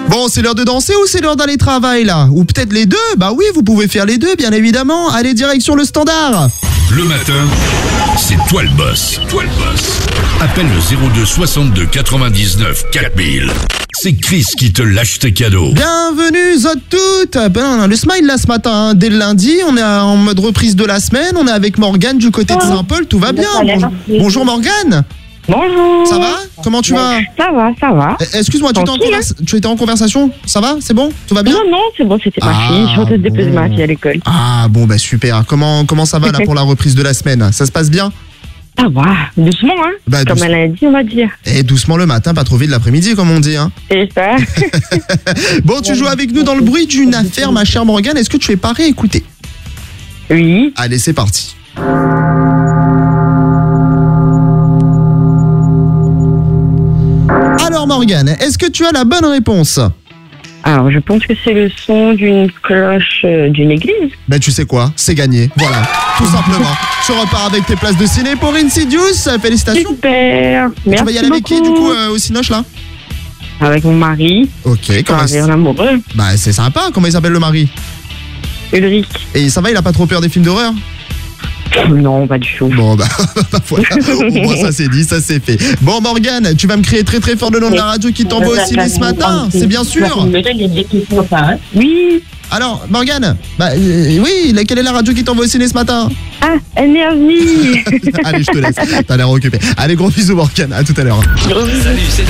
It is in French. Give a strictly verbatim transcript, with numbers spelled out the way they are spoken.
Bon, c'est l'heure de danser ou c'est l'heure d'aller travailler là? Ou peut-être les deux? Bah oui, vous pouvez faire les deux, bien évidemment. Allez, direction le standard. Le matin, c'est toi le boss. Toi le boss. Appelle le zéro deux soixante-deux quatre-vingt-dix-neuf quatre mille. C'est Chris qui te lâche tes cadeaux. Bienvenue à toutes. Ben, le smile là ce matin, hein. Dès le lundi, on est en mode reprise de la semaine. On est avec Morgane du côté de Saint-Paul, tout va bien. Bonjour, Bonjour Morgane. Bonjour. Ça va? Comment tu vas? Ça va, ça va. Eh, Excuse-moi, tu étais, en conversa- tu étais en conversation? Ça va? C'est bon? Tout va bien? Non, non, c'est bon, c'était ma Ah, fille. Je suis en train de déposer bon. ma fille à l'école. Ah bon, bah super. Comment, comment ça va là pour la reprise de la semaine? Ça se passe bien? Ça va, doucement, hein. Bah, Comme douce- elle a dit, on va dire. Et doucement le matin, pas trop vite l'après-midi comme on dit, hein. C'est ça. Bon, tu joues avec nous dans le bruit d'une affaire, ma chère Morgane. Est-ce que tu es parée à écouter? Oui. Allez, c'est parti. Alors Morgane, est-ce que tu as la bonne réponse? Alors, je pense que c'est le son d'une cloche euh, d'une église. Ben tu sais quoi, c'est gagné, voilà, tout simplement. Tu repars avec tes places de ciné pour Insidious, félicitations. Super. Merci Tu vas y aller avec qui du coup euh, au Cinoche là? Avec mon mari. Ok, comment Avec un amoureux. Bah c'est sympa, comment il s'appelle le mari? Ulrich. Et ça va, il a pas trop peur des films d'horreur? Non, pas du tout. Bon bah voilà, au moins ça c'est dit, ça c'est fait. Bon Morgane, tu vas me crier très très fort le nom de la radio qui t'envoie au ciné ce matin, c'est bien sûr. Oui. Alors Morgane, bah euh, oui, laquelle est la radio qui t'envoie au ciné ce matin? Ah, énergie. Allez, je te laisse, t'as l'air occupé. Allez, gros bisous Morgane, à tout à l'heure. Gros bisous. Salut, c'est